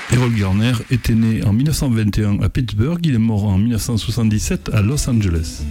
Errol Garner était né en 1921 à Pittsburgh, il est mort en 1977 à Los Angeles.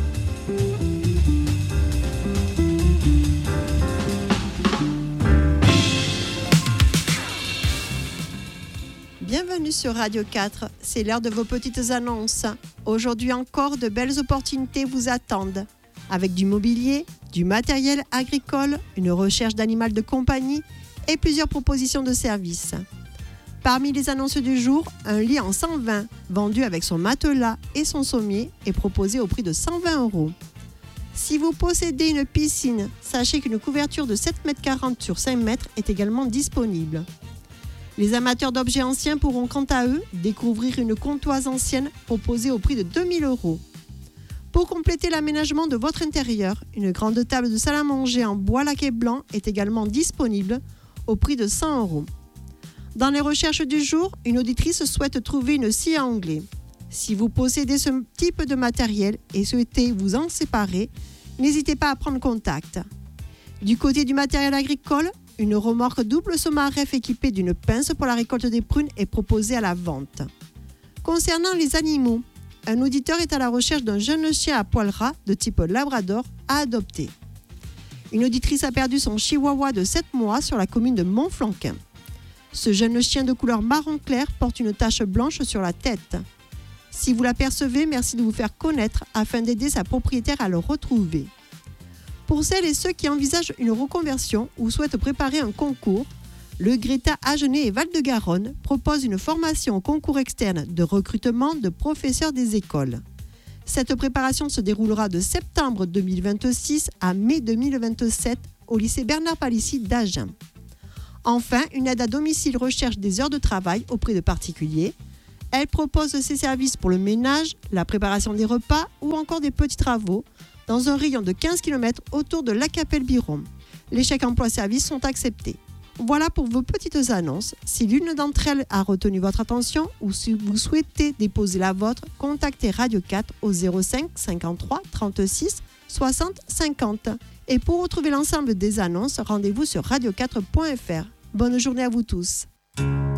Bienvenue sur Radio 4, c'est l'heure de vos petites annonces. Aujourd'hui encore, de belles opportunités vous attendent. Avec du mobilier, du matériel agricole, une recherche d'animal de compagnie et plusieurs propositions de services. Parmi les annonces du jour, un lit en 120, vendu avec son matelas et son sommier, est proposé au prix de 120 €. Si vous possédez une piscine, sachez qu'une couverture de 7,40 m sur 5 m est également disponible. Les amateurs d'objets anciens pourront quant à eux découvrir une comptoise ancienne proposée au prix de 2 000 €. Pour compléter l'aménagement de votre intérieur, une grande table de salle à manger en bois laqué blanc est également disponible au prix de 100 €. Dans les recherches du jour, une auditrice souhaite trouver une scie à onglet. Si vous possédez ce type de matériel et souhaitez vous en séparer, n'hésitez pas à prendre contact. Du côté du matériel agricole, une remorque double Somaref équipée d'une pince pour la récolte des prunes est proposée à la vente. Concernant les animaux, un auditeur est à la recherche d'un jeune chien à poil ras de type labrador à adopter. Une auditrice a perdu son chihuahua de 7 mois sur la commune de Montflanquin. Ce jeune chien de couleur marron clair porte une tache blanche sur la tête. Si vous l'apercevez, merci de vous faire connaître afin d'aider sa propriétaire à le retrouver. Pour celles et ceux qui envisagent une reconversion ou souhaitent préparer un concours, le Greta Agenais et Val-de-Garonne propose une formation au concours externe de recrutement de professeurs des écoles. Cette préparation se déroulera de septembre 2026 à mai 2027 au lycée Bernard Palissy d'Agen. Enfin, une aide à domicile recherche des heures de travail auprès de particuliers. Elle propose ses services pour le ménage, la préparation des repas ou encore des petits travaux dans un rayon de 15 km autour de Lacapelle-Biron. Les chèques emploi-service sont acceptés. Voilà pour vos petites annonces. Si l'une d'entre elles a retenu votre attention ou si vous souhaitez déposer la vôtre, contactez Radio 4 au 05 53 36 60 50. Et pour retrouver l'ensemble des annonces, rendez-vous sur radio4.fr. Bonne journée à vous tous.